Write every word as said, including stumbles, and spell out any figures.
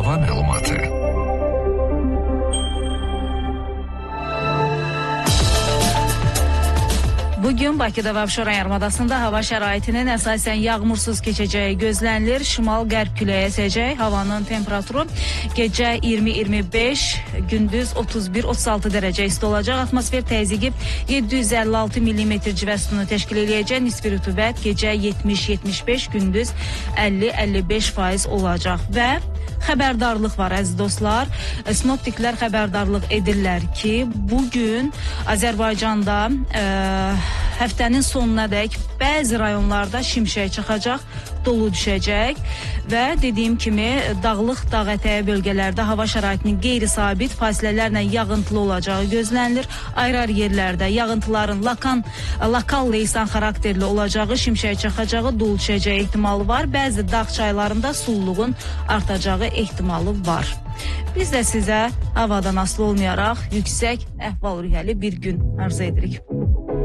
hava məlumatı. Bugün Bakıda və Abşeron yarımadasında hava şəraitinin əsasən yağmursuz keçəcəyi gözlənilir. Şimal-qərb küləyi əsəcək. Havanın temperaturu gecə iyirmi iyirmi beş, gündüz otuz bir otuz altı dərəcə isti olacaq. Atmosfer təzyiqi yeddi yüz əlli altı millimetr civə sütunu təşkil edəcək. Nisbi rütubət gecə yetmiş yetmiş beş, gündüz əlli əlli beş faiz olacaq. Və xəbərdarlıq var əziz dostlar. Sinoptiklər xəbərdarlıq edirlər ki, bugün Azərbaycanda e, həftənin sonuna dək bəzi rayonlarda şimşək çaxacaq, dolu düşəcək və dediyim kimi dağlıq dağ ətəyi bölgələrdə hava şəraitinin qeyri-sabit fasilələrlə yağıntılı olacağı gözlənilir. Ayrı-ayrı yerlərdə yağıntıların lakan, lokal leysan xarakterli olacağı, şimşək çaxacağı, dolu düşəcəyi ehtimalı var. Bəzi dağ çaylarında sululuğun artacağı ehtimalı var. Biz də sizə havadan asılı olmayaraq yüksək əhval-ruhiyyəli bir gün arzu edirik.